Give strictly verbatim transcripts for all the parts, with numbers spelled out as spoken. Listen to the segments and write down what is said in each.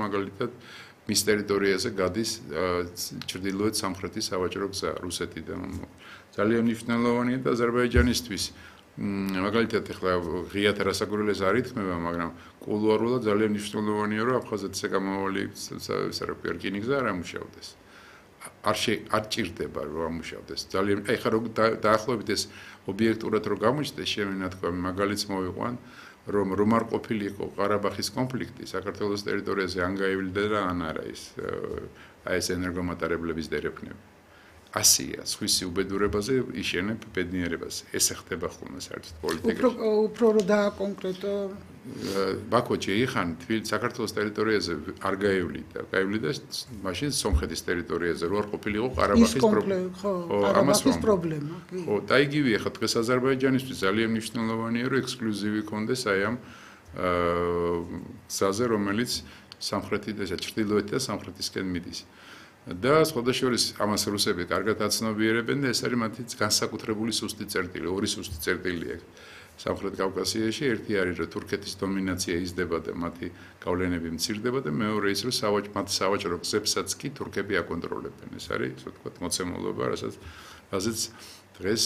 მაგალითად მის ტერიტორიაზე გადის ჩრდილოეთ სამხრეთის სავაჭრო გზა რუსეთიდან. ძალიან მნიშვნელოვანია და აზერბაიჯანისთვის მაგალითად ახლა ღიად რასაკვირველეს არ ითქმება, მაგრამ კულუარულად ძალიან მნიშვნელოვანია, რომ აფხაზეთზე გამავალი ეს რა ქვია რკინიგზა არ ამუშავდეს. არ არ ჭირდება რომ ამუშავდეს. ძალიან აი ხა რომ დაახლოებით ეს ობიექტურად რომ გამოჩნდეს, შემენათქვამი მაგალითს მოვიყვან, რომ რომ არ ყოფილიყო ყარაბაღის კონფლიქტი საქართველოს ტერიტორიაზე ან გაივლიდა და ან არა ის აი ეს ენერგომატარებლების დერეფნები. ასია, სხვისი უბედურებაზე იშენებ ბედნიერებას. ეს ხდება ხოლმე საერთოდ პოლიტიკაში. უფრო უფრო რო დააკონკრეტო ბაქოში იხან თბილ საქართველოს ტერიტორიაზე არ გაივლიდა. გაივლიდა მაშინ სომხეთის ტერიტორიაზე რო არ ყოფილიყო ყარაბაღის პრობლემა. ხო, ყარაბაღის პრობლემა. ხო, და იგივე ხა დღეს აზერბაიჯანისთვის ძალიან მნიშვნელოვანია რომ ექსკლუზივი კონდეს აი ამ გზაზე, რომელიც სამხრეთით და ჩრდილოეთით და სამხრეთისკენ მიდის. და სხვადასხვა ამას რუსები კარგად აცნობიერებენ და ეს არის მათი განსაკუთრებული სუსტი წერტილი, ორი სუსტი წერტილი აქვს. სამხრეთ კავკასიაში ერთი არის რომ თურქეთის დომინაცია იზრდება და მათი გავლენები მცირდება და მეორე ის რომ სავაჭრო მათი სავაჭრო გზებსაც კი თურქები აკონტროლებენ. ეს არის ასე ვთქვათ მოცემულობა, რასაც რასაც დღეს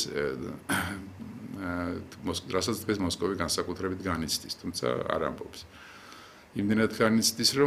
რასაც დღეს მოსკოვი განსაკუთრებით განიცდის, თუმცა არ ამბობს. იმდენად განიცდის რომ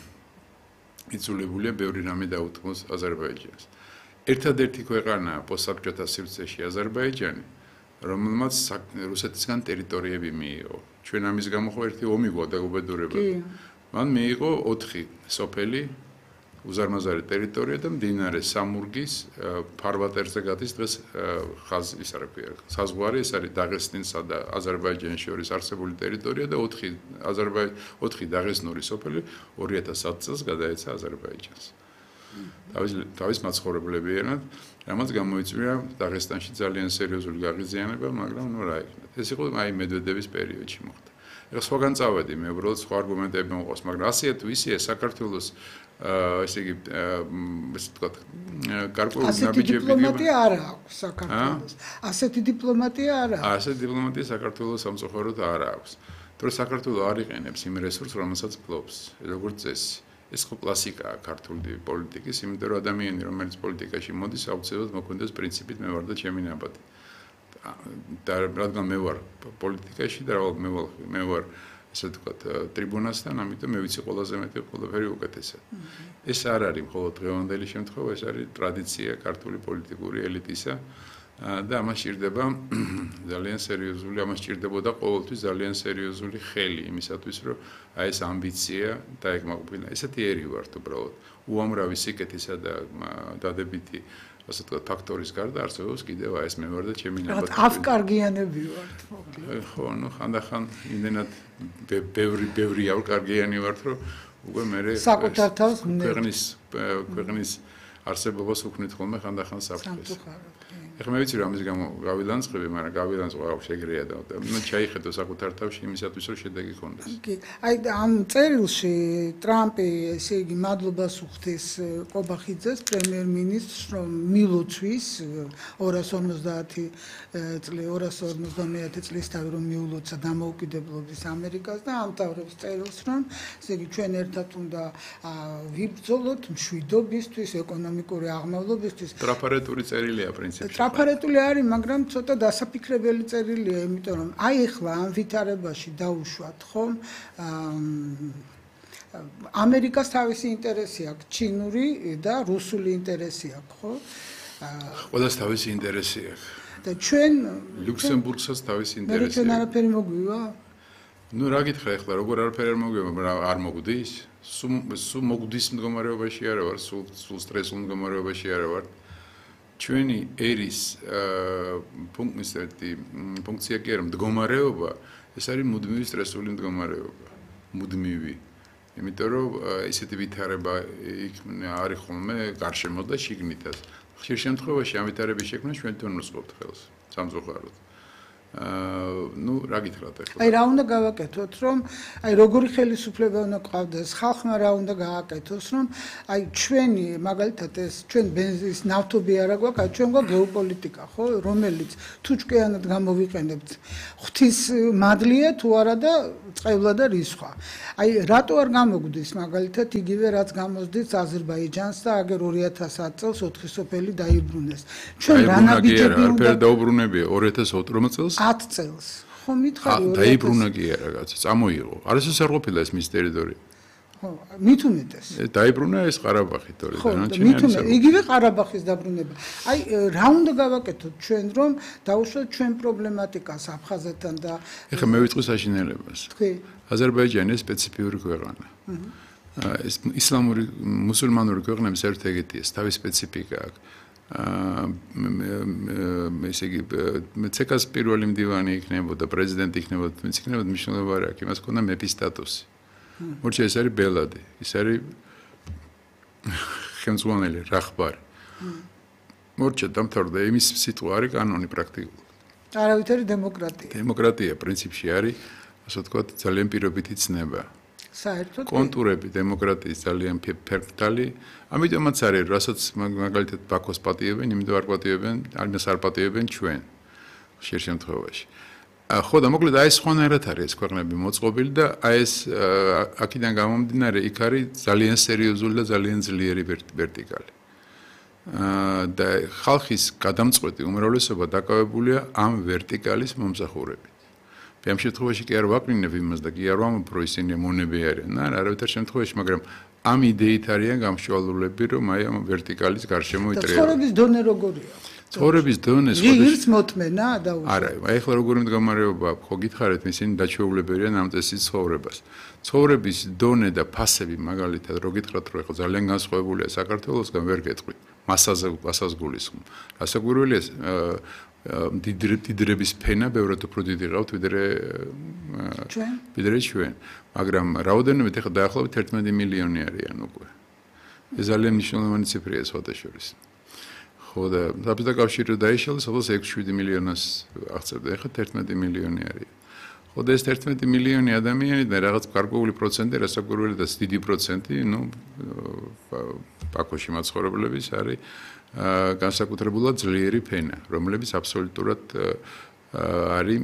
იცულებულია ბევრი რამე დაუთმოს აზერბაიჯანს. ერთადერთი ქვეყანაა პოსტსაბჭოთა სივრცეში აზერბაიჯანი, რომელმაც რუსეთისგან ტერიტორიები მიიღო. ჩვენ ამის გამო ხო ერთი ომი გვაქვს უბედურება. მან მიიღო ოთხი სოფელი, უზარმაზარი ტერიტორია და მდინარე სამურგის ფარვატერზე გადის დღეს ხაზ ის რა ქვია, საზღვარი, ეს არის დაღესტნისა და აზერბაიჯანის შორის არსებული ტერიტორია და ოთხი აზერბაიჯ ოთხი დაღესტნური სოფელი ორი ათას ათი წელს გადაეცა აზერბაიჯანს. თავის თავის მაცხოვრებლებიანად, რამაც გამოიწვია დაღესტანში ძალიან სერიოზული გაღიზიანება, მაგრამ ნუ რა იქნა. ეს იყო აი მედვედევის პერიოდში მოხდა. ეხლა სხვაგან წავედი, მე უბრალოდ სხვა არგუმენტები მოყავს, მაგრამ ასეა თუ ისეა საქართველოს ესე იგი ესე ვთქვათ, გარკვეული ნაბიჯები დიპლომატია არ აქვს საქართველოს. ასეთი დიპლომატია არ აქვს. ასეთი დიპლომატია საქართველოს სამწუხაროდ არ აქვს. თორე საქართველო არ იყენებს იმ რესურსს, რომელსაც ფლობს, როგორც წესი. ეს ხო კლასიკაა ქართული პოლიტიკის, იმიტომ რომ ადამიანი, რომელიც პოლიტიკაში მოდის, აუცილებლად მოქმედებს პრინციპით მე ვარ და ჩემი ნაბადი. და რადგან მე ვარ პოლიტიკაში და მე ვარ მე ვარ ესე ვთქვათ ტრიბუნასთან, ამიტომ მე ვიცი ყველაზე მეტი ყველაფერი უკეთესად. ეს არ არის მხოლოდ დღევანდელი შემთხვევა, ეს არის ტრადიცია ქართული პოლიტიკური ელიტისა და ამას ჭირდება ძალიან სერიოზული, ამას ჭირდებოდა ყოველთვის ძალიან სერიოზული ხელი იმისათვის, რომ აი ეს ამბიცია დაეგმაკბინა. ესეთი ერი ვართ უბრალოდ. უამრავი სიკეთისა და დადებითი ასე ვთქვათ ფაქტორის გარდა არსებობს კიდევ აი ეს მე ვარ და ჩემი ნაბადი. ავკარგიანები ვართ მოკლედ. ხო, ნუ ხანდახან იმდენად ბევრი ბევრი ავკარგიანი ვართ, რომ უკვე მე საკუთარ თავს ქვეყნის ქვეყნის არსებობას უქმნით ხოლმე ხანდახან საფრთხეს. ეხლა მე ვიცი რომ ამის გამო გავილანძღები, მაგრამ გავილანძღვა აქვს ეგრეა და ნუ ჩაიხედო საკუთარ თავში იმისათვის რომ შედეგი ქონდეს. კი, აი ამ წერილში ტრამპი ესე იგი მადლობას უხდის ყობახიძეს პრემიერ-მინისტრს რომ მილოცვის ორას ორმოცდაათი წლის ორას ორმოცდამეათი წლისთავი რომ მიულოცა დამოუკიდებლობის ამერიკას და ამთავრებს წერილს რომ ესე იგი ჩვენ ერთად უნდა ვიბრძოლოთ მშვიდობისთვის, ეკონომიკური აღმავლობისთვის. ტრაპარეტული წერილია პრინციპში. ტრაპარეტული არის, მაგრამ ცოტა დასაფიქრებელი წერილია, იმიტომ რომ აი ახლა ამ ვითარებაში დაუშვათ ხომ ამერიკას თავისი ინტერესი აქვს, ჩინური და რუსული ინტერესი აქვს, ხო? ყველას თავისი ინტერესი აქვს. და ჩვენ ლუქსემბურგსაც თავისი ინტერესი აქვს. მე ჩვენ არაფერი მოგვივა? ნუ რა გითხრა ახლა, როგორ არაფერი არ მოგვივა, არ მოგვდის? სულ სულ მოგვდის მდგომარეობაში არა ვარ, სულ სულ სტრესულ მდგომარეობაში არა ვარ. ჩვენი ერის პუნქტი ფუნქცია კი არა მდგომარეობა, ეს არის მუდმივი სტრესული მდგომარეობა, მუდმივი. იმიტომ რომ ესეთი ვითარება არის ხოლმე გარშემო და შიგნითაც. ხშირ შემთხვევაში ამ ვითარების შექმნას ჩვენ თვითონ ვსწრებთ ხელს, სამწუხაროდ. აა ნუ რა გითხრათ ახლა აი რა უნდა გავაკეთოთ რომ აი როგორი ხელისუფლება უნდა ყავდეს ხალხმა რა უნდა გააკეთოს რომ აი ჩვენი მაგალითად ეს ჩვენ ბენზინის ნავთობი არა გვაქვს აი ჩვენ გვაქვს გეოპოლიტიკა ხო რომელიც თუ ჭკვიანად გამოვიყენებთ ღვთის მადლია თუ არა და წყევლა და რისხვა აი რატო არ გამოგვდის მაგალითად იგივე რაც გამოსდით აზერბაიჯანს და აგერ ორი ათას ათ წელს ოთხი სოფელი დაიბრუნეს ჩვენ რანაბიჯები უნდა არაფერი დაუბრუნებია ორი ათას ოცდაოთხ წელს ათ წელს ხო მითხარი დაიბრუნა კი არა კაცო წამოიღო არასდროს არ ყოფილა ეს მის ტერიტორია ხო მით უმეტეს დაიბრუნა ეს ყარაბაღი თორე დანარჩენი მით უმეტეს იგივე ყარაბაღის დაბრუნება აი რა უნდა გავაკეთოთ ჩვენ რომ დაუშვათ ჩვენ პრობლემატიკას აფხაზეთთან და ეხლა მე ვიტყვი საშინელებას თქვი აზერბაიჯანი სპეციფიური ქვეყანა ეს ისლამური მუსულმანური ქვეყნების ერთ-ერთი ეს თავის სპეციფიკა აქვს აა ესე იგი ცეკას პირველი მდივანი იქნებოდა პრეზიდენტი იქნებოდა მეც იქნებოდა მნიშვნელობა არ აქვს იმას ქონდა მეფის სტატუსი მორჩა ეს არის ბელადი ის არის ხელმძღვანელი რახბარი მორჩა დამთავრდა იმის სიტყვა არის კანონი პრაქტიკულად არავითარი დემოკრატია დემოკრატია პრინციპში არის ასე ვთქვათ ძალიან პირობითი ცნება საერთოდ კონტურები დემოკრატიის ძალიან ფერმტალი ამიტომაც არის რასაც მაგალითად ბაქოს პატიებენ იმიტომ არ პატიებენ ამას არ პატიებენ ჩვენ ხშირ შემთხვევაში ხო და მოკლედ აი სხვანაირად არის ეს ქვეყნები მოწყობილი და აი ეს აქედან გამომდინარე იქ არის ძალიან სერიოზული და ძალიან ძლიერი ვერტიკალი და ხალხის გადამწყვეტი უმრავლესობა დაკავებულია ამ ვერტიკალის მომსახურებით ამ შემთხვევაში კი არ ვაკნინებ იმას და კი არ ვამბობ რომ ისინი მონები არიან არა არავითარ შემთხვევაში მაგრამ ამ იდეით არიან გამშვალულები რომ აი ამ ვერტიკალის გარშემო იტრიალენ ცხოვრების დონე როგორია ცხოვრების დონე ღირს მოთმენა დაუშვათ არა აი ახლა როგორი მდგომარეობა ხო გითხარით ისინი დაჩვეულებერიან ამ წესის ცხოვრებას ცხოვრების დონე და ფასები მაგალითად რო გითხრათ რომ ახლა ძალიან განსხვავებულია საქართველოსგან ვერ გეტყვით მასაზე მასას გულისხმობ რასაკვირველია დიდრების ფენა ბევრად უფრო დიდი ყავთ ვიდრე ჩვენ ვიდრე ჩვენ მაგრამ რაოდენობით ახლა დაახლოებით ერთმეტი მილიონი არიან უკვე ეს ძალიან მნიშვნელოვანი ციფრია სხვადასხვა ხო და საბჭოთა კავშირი დაიშალა სადღაც ექვსი შვიდი მილიონას აღწევდა ახლა ერთმეტი მილიონი არის ხო და ეს ერთმეტი მილიონი ადამიანი და რაღაც გარკვეული პროცენტი რასაკვირველია და დიდი პროცენტი ნუ ბაქოში მაცხოვრებლების არის განსაკუთრებულად ძლიერი ფენა, რომლებიც აბსოლუტურად არის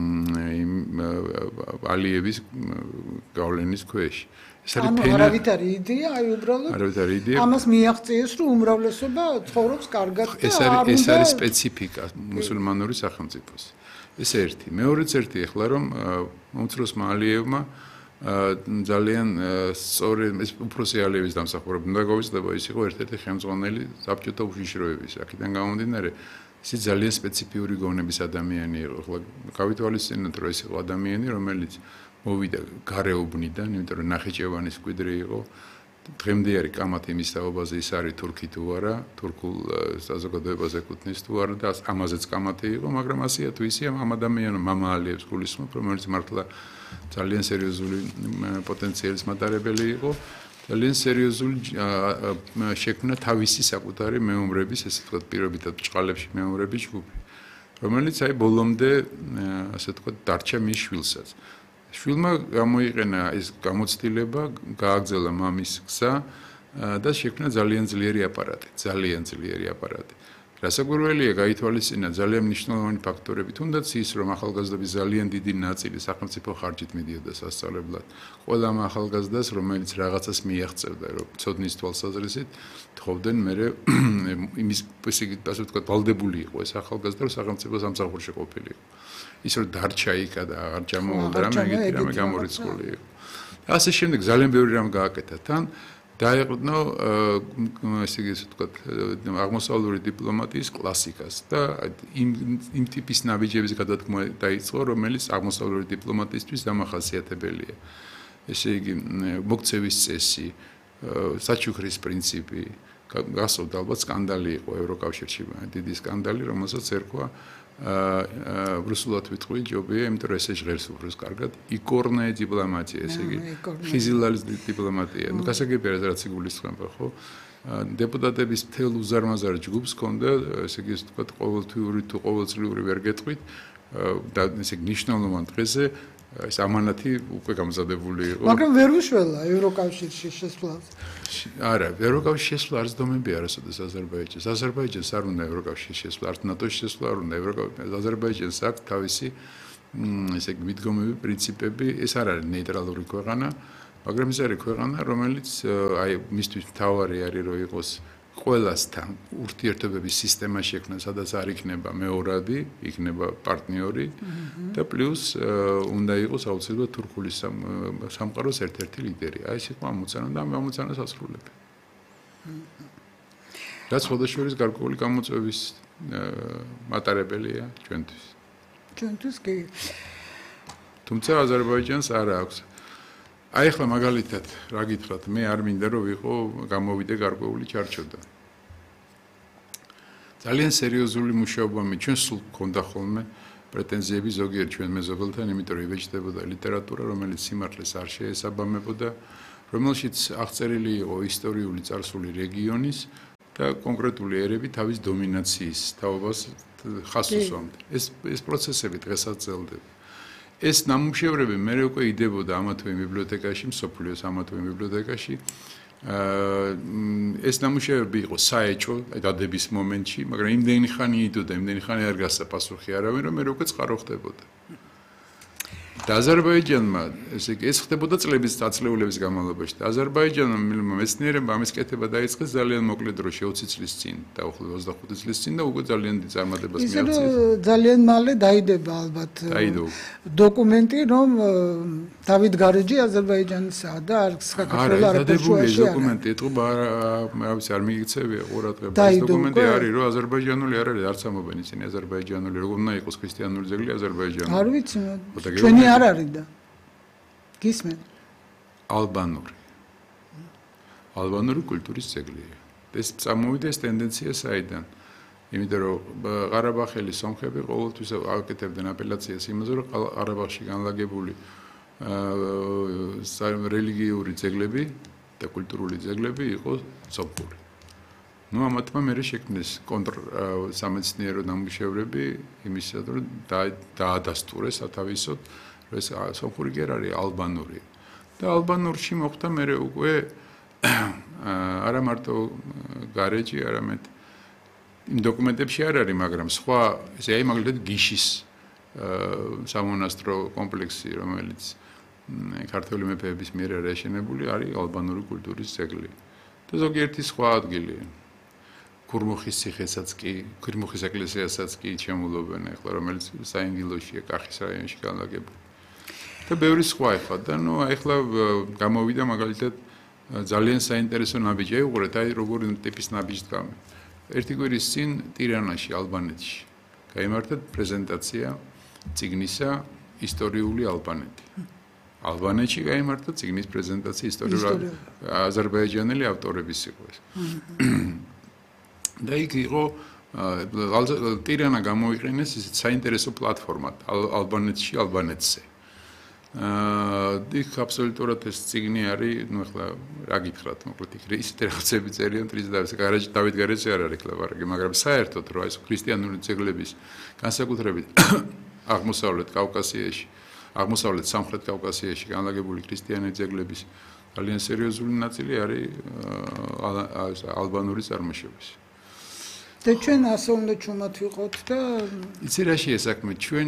ალიევის გავლენის ქვეშ. ეს არის ფენა. არავითარი იდეა, აი უბრალოდ არავითარი იდეა. ამას მიაღწიეს, რომ უმრავლესობა ცხოვრობს კარგად და ეს არის ეს არის სპეციფიკა მუსულმანური სახელმწიფოს. ეს ერთი. მეორეც ერთი ახლა რომ უმცროსმა ალიევმა ძალიან სწორი ეს უпроსი ალიევის დამსახურება უნდა გავიზრდება ის იყო ერთ-ერთი ხელმძღვანელი საბჭოთა უშიშროების აქედან გამომდინარე ის ძალიან სპეციფიური გონების ადამიანი იყო ახლა გავითვალისწინოთ რომ ეს იყო ადამიანი რომელიც მოვიდა გარეუბნიდან იმიტომ რომ ნახიჩევანის მკვიდრი იყო დღემდე არის კამათი მის თაობაზე ის არის თურქი თუ არა თურქულ საზოგადოებას ეკუთვნის თუ არა და ამაზეც კამათი იყო მაგრამ ასეა თუ ისე ამ ადამიანს მამა ალიევს გულისხმობ რომელიც მართლა ძალიან სერიოზული პოტენციალის მატარებელი იყო ძალიან სერიოზული შექმნა თავისი საკუთარი მეომრების ესე ვთქვათ პირობითად ჭყალებში მეომრების ჯგუფი რომელიც აი ბოლომდე ასე ვთქვათ დარჩა მის შვილსაც შვილმა გამოიყენა ეს გამოცდილება გააგრძელა მამის გზა და შექმნა ძალიან ძლიერი აპარატი ძალიან ძლიერი აპარატი რასაკვირველია გაითვალისწინა ძალიან მნიშვნელოვანი ფაქტორები თუნდაც ის რომ ახალგაზრდების ძალიან დიდი ნაწილი სახელმწიფო ხარჯით მიდიოდა სასწავლებლად ყველა ამ ახალგაზრდას რომელიც რაღაცას მიაღწევდა რომ ცოდნის თვალსაზრისით თხოვდნენ მე იმის ესე ვთქვათ ვალდებული იყო ეს ახალგაზრდა რომ სახელმწიფო სამსახურში ყოფილიყო ის რომ დარჩა იქა და აღარ ჩამოვიდა რამე ეგეთი რამე გამორიცხული იყო ასე შემდეგ ძალიან ბევრი რამ გააკეთა თან დაეყრდნო ესე იგი ვთქვათ აღმოსავლური დიპლომატიის კლასიკას და იმ იმ ტიპის ნაბიჯების გადადგმა დაიწყო რომელიც აღმოსავლური დიპლომატიისთვის დამახასიათებელია ესე იგი მოქცევის წესი საჩუქრის პრინციპი გასავდა ალბათ სკანდალი იყო ევროკავშირში დიდი სკანდალი რომელსაც ერქვა რუსულად ვიტყვი ჯობია იმიტომ რომ ესე ჟღერს უფრო კარგად იკორნე დიპლომატია ესე იგი ხიზილალის დიპლომატია ნუ გასაგებია რაც იგულისხმება ხო დეპუტატების მთელ უზარმაზარ ჯგუფს ჰქონდა ესე იგი ვთქვათ ყოველთვიური თუ ყოველწლიური ვერ გეტყვით და ესე ნიშნულოვან დღეზე ეს ამანათი უკვე გამზადებული იყო. მაგრამ ვერ უშველა ევროკავშირში შესვლას. არა, ევროკავშირში შესვლა არც დომები არასოდეს აზერბაიჯანს. აზერბაიჯანს არ უნდა ევროკავშირში შესვლა, არც ნატოში შესვლა არ უნდა ევროკავშირში. აზერბაიჯანს აქვს თავისი ესე იგი მიდგომები, პრინციპები, ეს არ არის ნეიტრალური ქვეყანა, მაგრამ ეს არის ქვეყანა, რომელიც აი მისთვის მთავარი არის რომ იყოს ყველასთან ურთიერთობების სისტემა შექმნა, სადაც არ იქნება მეორადი, იქნება პარტნიორი და პლუს უნდა იყოს აუცილებლად თურქული სამყაროს ერთ-ერთი ლიდერი. აი ეს იყო ამოცანა და ამ ამოცანას ასრულებენ. რაც ხოდაშორის გარკვეული გამოწვევის მატარებელია ჩვენთვის. ჩვენთვის კი. თუმცა აზერბაიჯანს არ აქვს. აი ახლა მაგალითად რა გითხრათ, მე არ მინდა რომ ვიყო გამოვიდე გარკვეული ჩარჩოდა. ძალიან სერიოზული მუშაობა მე ჩვენ სულ გქონდა ხოლმე პრეტენზიები ზოგიერთ ჩვენ მეზობელთან, იმიტომ რომ იბეჭდებოდა ლიტერატურა, რომელიც სიმართლეს არ შეესაბამებოდა, რომელშიც აღწერილი იყო ისტორიული წარსული რეგიონის და კონკრეტული ერები თავის დომინაციის თაობას ხაზს უსვამდა. ეს ეს პროცესები დღესაც ძლდება. ეს ნამუშევრები მე უკვე იდებოდა ამა თუ იმ ბიბლიოთეკაში, მსოფლიოს ამა თუ იმ ბიბლიოთეკაში. ეს ნამუშევრები იყო საეჭვო, დადების მომენტში, მაგრამ იმდენი ხანი იდოდა, იმდენი ხანი არ გასცა პასუხი არავინ, რომ მე უკვე წყარო ხდებოდა. და აზერბაიჯანმა, ესე იგი, ეს ხდებოდა წლების დაწლეულების განმავლობაში. და აზერბაიჯანმა მეცნიერებმა ამის კეთება დაიწყეს ძალიან მოკლე დროში, ოცი წლის წინ, დაახლოებით ოცდახუთი წლის წინ და უკვე ძალიან დიდ წარმატებას მიაღწიეს. ისე ძალიან მალე დაიდება ალბათ დოკუმენტი, რომ დავით გარეჯი აზერბაიჯანისაა და არ საქართველოს არ დადებულია დოკუმენტი, ეთყობა რა ვიცი, არ მიგიქცევია ყურადღება. ეს დოკუმენტი არის, რომ აზერბაიჯანული არ არის, არც ამობენ ისინი აზერბაიჯანული, როგორ უნდა იყოს ქრისტიანული ძეგლი აზერბაიჯანული. არ ვიცი, ჩვენი არ არის და გისმენ ალბანური ალბანური კულტურის ძეგლია. ეს წამოვიდა ეს ტენდენცია საიდან? იმიტომ რომ ყარაბაღელი სომხები ყოველთვის აკეთებდნენ აპელაციას იმაზე, რომ ყარაბაღში განლაგებული რელიგიური ძეგლები და კულტურული ძეგლები იყო სომხური. ნუ ამათმა მერე შექმნეს კონტრ სამეცნიერო ნამუშევრები იმისათვის, რომ დაადასტურეს სათავისოდ ეს სომხური კი არ არის ალბანური. და ალბანურში მოხდა მერე უკვე არა მარტო გარეჯი, არამედ იმ დოკუმენტებში არ არის, მაგრამ სხვა ესე აი მაგალითად გიშის სამონასტრო კომპლექსი, რომელიც ქართველი მეფეების მიერ არის აშენებული, არის ალბანური კულტურის ძეგლი. და ზოგიერთი სხვა ადგილი. ქურმუხის ციხესაც კი, ქურმუხის ეკლესიასაც კი შემოვლობენ ახლა, რომელიც საინგილოშია, კახის რაიონში განლაგებული. და ბევრი სხვა ახლა და ნუ ახლა გამოვიდა მაგალითად ძალიან საინტერესო ნაბიჯი. აი უყურეთ, აი როგორი ტიპის ნაბიჯი დგამი. ერთი კვირის წინ ტირანაში, ალბანეთში გაიმართა პრეზენტაცია წიგნისა ისტორიული ალბანეთი. ალბანეთში გაიმართა წიგნის პრეზენტაცია ისტორიული აზერბაიჯანელი ავტორების იყო ეს. და იქ იყო ტირანა გამოიყენეს ისეთ საინტერესო პლატფორმად ალბანეთში, ალბანეთზე. აა იქ აბსოლუტურად ეს წიგნი არის, ნუ ახლა რა გითხრათ, მოკლედ იქ ისეთი რაღაცები წერიან ტრიზდავის გარაჯი, დავით გარეჯი არ არის კლავარგი, მაგრამ საერთოდ რა ეს ქრისტიანული ძეგლების განსაკუთრებით აღმოსავლეთ კავკასიაში, აღმოსავლეთ სამხრეთ კავკასიაში განლაგებული ქრისტიანული ძეგლების ძალიან სერიოზული ნაწილი არის ალბანური წარმოშობის. და ჩვენ ასე უნდა ჩუმად ვიყოთ და იცი რა შეე საქმე, ჩვენ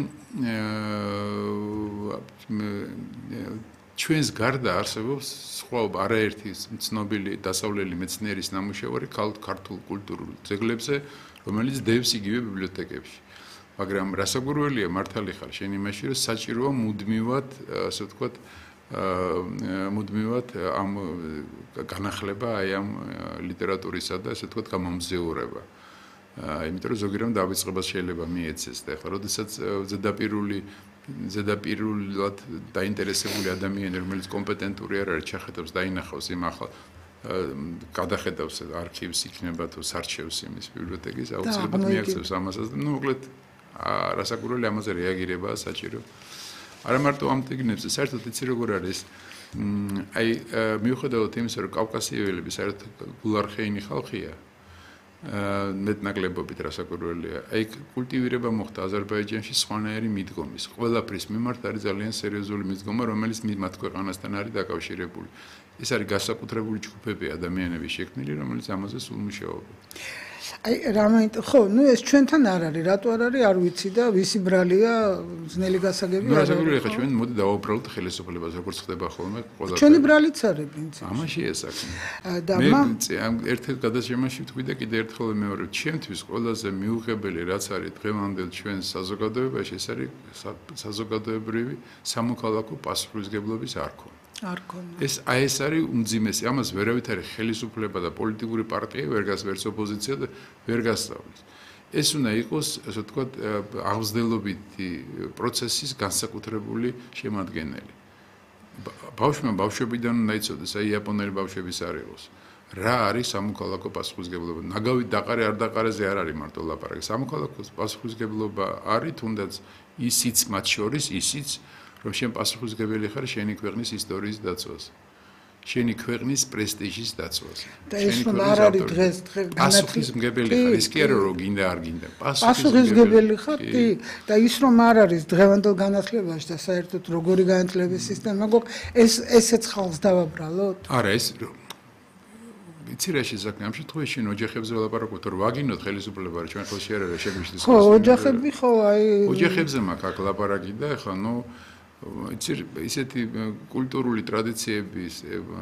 ჩვენს გარდა არსებობს სხვა არაერთი ცნობილი დასავლელი მეცნიერის ნამუშევარი ქართულ კულტურულ ძეგლებზე, რომელიც დევს იგივე ბიბლიოთეკებში. მაგრამ რასაკვირველია, მართალი ხარ შენ იმაში, რომ საჭიროა მუდმივად, ასე ვთქვათ, მუდმივად ამ განახლება აი ამ ლიტერატურისა და ასე ვთქვათ გამომზეურება. იმიტომ რომ ზოგი რამ დავიწყებას შეიძლება მიეცეს და ახლა როდესაც ზედაპირული ზედაპირულად დაინტერესებული ადამიანი, რომელიც კომპეტენტური არ არის, ჩახედავს დაინახავს იმ ახლა გადახედავს არქივს იქნება თუ სარჩევს იმის ბიბლიოთეკის, აუცილებლად მიაქცევს ამასაც და ნუ მოკლედ რასაკვირველი ამაზე რეაგირებაა საჭირო. არა მარტო ამ ტიგნებზე, საერთოდ იცი როგორ არის აი მიუხედავად იმისა, რომ კავკასიელები საერთოდ გულარხეინი ხალხია, მეტნაკლებობით რასაკვირველია. აი კულტივირება მოხდა აზერბაიჯანში სხვანაირი მიდგომის. ყველაფრის მიმართ არის ძალიან სერიოზული მიდგომა, რომელიც მათ ქვეყანასთან არის დაკავშირებული. ეს არის განსაკუთრებული ჯგუფები ადამიანების შექმნილი, რომელიც ამაზე სულ მუშაობენ. აი რამაინტ ხო, ნუ ეს ჩვენთან არ არის, რატო არ არის, არ ვიცი და ვისი ბრალია ძნელი გასაგები არა. რასაკვირველია, ხა ჩვენ მოდი დავაუბრალოთ ხელისუფლებას, როგორც ხდება ხოლმე ყველა. ჩვენი ბრალიც არის პრინციპში. ამაშია საქმე. და მე ამ ერთ-ერთ გადაცემაში ვთქვი და კიდე ერთხელ მეორე, ჩემთვის ყველაზე მიუღებელი რაც არის დღევანდელ ჩვენ საზოგადოებაში, ეს არის საზოგადოებრივი სამოქალაქო პასუხისმგებლობის არქო. ეს აი ეს არის უმძიმესი. ამას ვერავით არის ხელისუფლება და პოლიტიკური პარტია ვერ გას ვერც ოპოზიცია და ვერ გასწავლის. ეს უნდა იყოს, ასე ვთქვათ, აღზრდელობითი პროცესის განსაკუთრებული შემადგენელი. ბავშვმა ბავშვობიდან უნდა იცოდეს, აი იაპონელი ბავშვების არ იყოს. რა არის სამოქალაქო პასუხისმგებლობა? ნაგავით დაყარე არ დაყარეზე არ არის მარტო ლაპარაკი. სამოქალაქო პასუხისმგებლობა არის თუნდაც ისიც მათ შორის, ისიც რომ შენ პასუხისმგებელი ხარ შენი ქვეყნის ისტორიის დაცვას. შენი ქვეყნის პრესტიჟის დაცვას. და ეს რომ არ არის დღეს პასუხისმგებელი ხარ, ის კი არა რომ გინდა არ გინდა. პასუხისმგებელი ხარ, კი, და ის რომ არ არის დღევანდელ განათლებაში და საერთოდ როგორი განათლების სისტემა გვაქვს, ეს ესეც ხალხს დავაბრალოთ? არა, ეს იცი რა შესაძლოა ამ შემთხვევაში შენ ოჯახებზე ვლაპარაკობთ, რომ ვაგინოთ ხელისუფლება, რომ ჩვენ ხელში არ არის შეგვიშლის. ხო, ოჯახები ხო, აი ოჯახებზე მაქვს აქ ლაპარაკი და ეხლა ნუ იცი ისეთი კულტურული ტრადიციების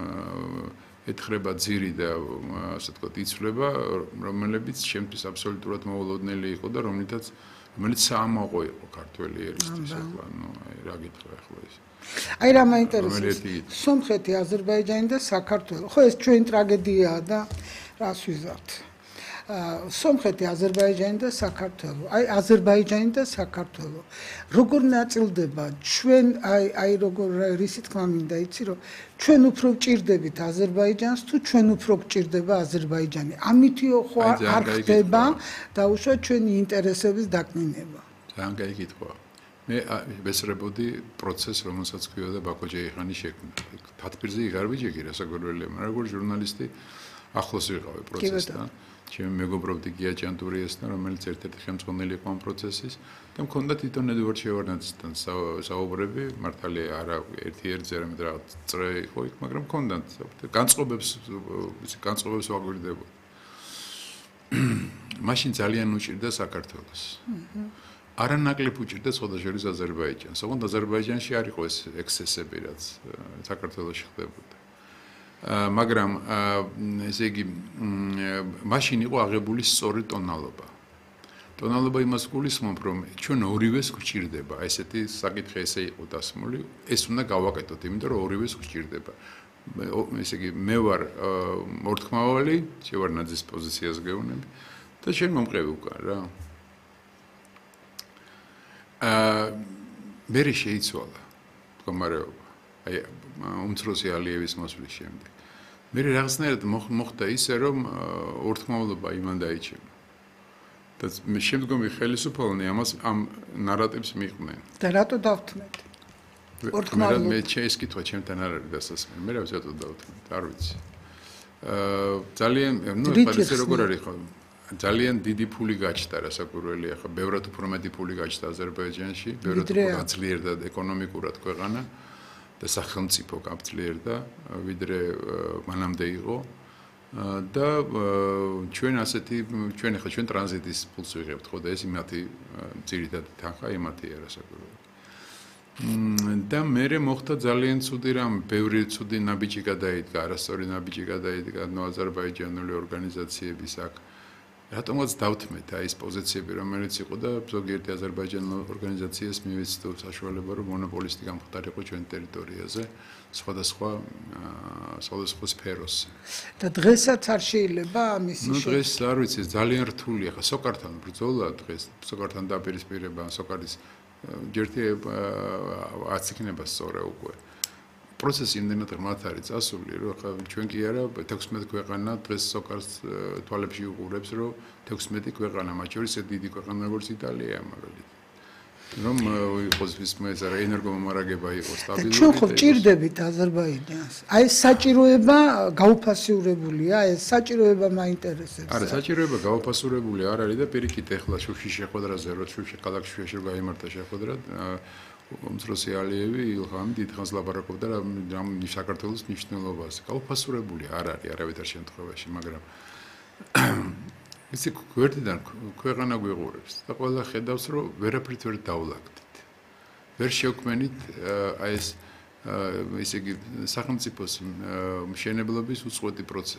ეთხრება ძირი და ასე ვთქვათ იცვლება, რომელებიც შემთხვევით აბსოლუტურად მოულოდნელი იყო და რომელთაც რომელიც საამაყო იყო ქართველი ერისთვის ახლა, ნუ აი რა გითხრა ახლა ეს. აი რა მაინტერესებს სომხეთი, აზერბაიჯანი და საქართველო. ხო ეს ჩვენი ტრაგედიაა და რას ვიზართ. სომხეთი, აზერბაიჯანი და საქართველო. აი აზერბაიჯანი და საქართველო. როგორ ნაწილდება ჩვენ აი აი როგორ რისი თქმა მინდა იცი რომ ჩვენ უფრო ვჭირდებით აზერბაიჯანს თუ ჩვენ უფრო გვჭირდება აზერბაიჯანი. ამითიო ხო არ ხდება დაუშვათ ჩვენი ინტერესების დაკნინება. ძალიან კაი კითხვა. მე ვესწრებოდი პროცესს, რომელსაც ქვია და ბაქო ჯეიხანი შექმნა. თათბირზე იღარ ვიჯექი რასაკვირველია, მაგრამ როგორც ჟურნალისტი ახლოს ვიყავი პროცესთან. ჩემი მეგობრობდი გია ჭანტურიესთან, რომელიც ერთ-ერთი ხელმძღვანელი იყო ამ პროცესის და მქონდა თვითონ ედვარდ შევარდნაძესთან საუბრები, მართალია არა ერთი-ერთზე არამედ რაღაც წრე იყო იქ, მაგრამ მქონდა განწყობებს განწყობებს ვაგვირდებოდი. მაშინ ძალიან უჭირდა საქართველოს. არანაკლებ უჭირდა სხვადასხვა აზერბაიჯანს. ოღონდ აზერბაიჯანში არ იყო ეს ექსცესები, რაც საქართველოში ხდებოდა. მაგრამ ესე იგი მაშინ იყო აღებული სწორი ტონალობა. ტონალობა იმას გულისხმობ, რომ ჩვენ ორივეს გვჭირდება, ესეთი საკითხი ესე იყო დასმული, ეს უნდა გავაკეთოთ, იმიტომ რომ ორივეს გვჭირდება. ესე იგი მე ვარ მორთქმავალი, შევარდნაძის პოზიციას გეუბნები და შენ მომყევი უკან რა. აა მე შეიცვალა მდგომარეობა. აი უმცროსი ალიევის მოსვლის შემდეგ. მე რაღაცნაირად მოხდა ისე, რომ ურთმავლობა იმან დაიჭირა. და შემდგომი ხელისუფალნი ამას ამ ნარატივს მიყვნენ. და რატო დავთმეთ? ურთმავლობა მე ეს კითხვა ჩემთან არ არის დასასმელი. მე რა ვიცი რატო დავთმეთ, არ ვიცი. აა ძალიან ნუ ეს როგორ არის ხო? ძალიან დიდი ფული გაჩნდა რასაკვირველია, ხო, ბევრად უფრო მეტი ფული გაჩნდა აზერბაიჯანში, ბევრად უფრო გაძლიერდა ეკონომიკურად ქვეყანა. და სახელმწიფო გაფძლიერდა, ვიდრე მანამდე იყო და ჩვენ ასეთი ჩვენ ახლა ჩვენ ტრანზიტის ფულს ვიღებთ, ხო და ეს იმათი ძირითადი თანხა იმათია რასაკვირველია. და მე მოხდა ძალიან ცუდი რამ, ბევრი ცუდი ნაბიჯი გადაიდგა, არასწორი ნაბიჯი გადაიდგა აზერბაიჯანული ორგანიზაციების აქ. რატომაც დავთმეთ აი ეს პოზიციები, რომელიც იყო და ზოგიერთი აზერბაიჯანული ორგანიზაციას მივეცდა საშუალება, რომ მონოპოლისტი გამხდარიყო ჩვენ ტერიტორიაზე, სხვადასხვა სხვადასხვა სფეროზე. და დღესაც არ შეიძლება ამისი ნუ დღეს არ ვიცი, ძალიან რთულია ხა სოკართან ბრძოლა დღეს, სოკართან დაპირისპირება, სოკარის ჯერთი არც იქნება სწორე უკვე. პროცესი იმდენად ღრმად არის წასული, რომ ხა ჩვენ კი არა თექვსმეტ ქვეყანა დღეს სოკარს თვალებში უყურებს, რომ თექვსმეტი ქვეყანა, მათ შორის დიდი ქვეყანა როგორც იტალია, მაგალითად. რომ იყოს ვისმე ეს არა ენერგომომარაგება იყოს სტაბილური. ჩვენ ხო ჭირდებით აზერბაიჯანს. აი ეს საჭიროება გაუფასურებულია, ეს საჭიროება მაინტერესებს. არა, საჭიროება გაუფასურებული არ არის და პირიქით ეხლა შუშის შეხვედრაზე რო შუში ქალაქ შუშაში გაიმართა შეხვედრა უმცროსი ალიევი ილჰამი დიდხანს ლაპარაკობდა რამ საქართველოს მნიშვნელობაზე. გაუფასურებული არ არის არავითარ შემთხვევაში, მაგრამ ისი გვერდიდან ქვეყანა გვიყურებს და ყველა ხედავს რომ ვერაფრით ვერ დავლაგდით. ვერ შევქმენით აი ეს ისე იგი სახელმწიფოს მშენებლობის უწყვეტი პროცესი.